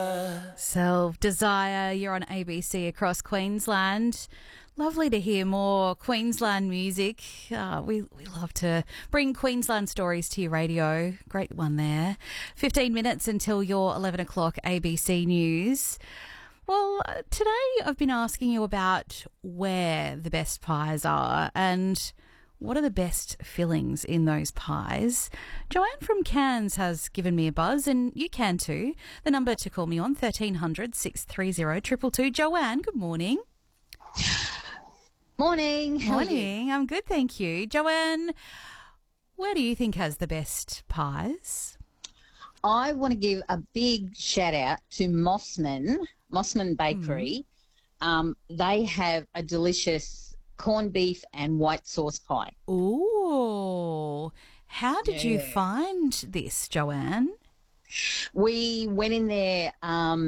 Self-Desire, you're on ABC across Queensland. Lovely to hear more Queensland music. We love to bring Queensland stories to your radio. Great one there. 15 minutes until your 11 o'clock ABC News. Well, today I've been asking you about where the best pies are and what are the best fillings in those pies. Joanne from Cairns has given me a buzz, and you can too. The number to call me on, 1300 630 222. Joanne, good morning. Morning. How are you? Morning. I'm good, thank you. Joanne, where do you think has the best pies? I want to give a big shout out to Mossman Bakery. They have a delicious corned beef and white sauce pie. Ooh. How did you find this, Joanne? We went in there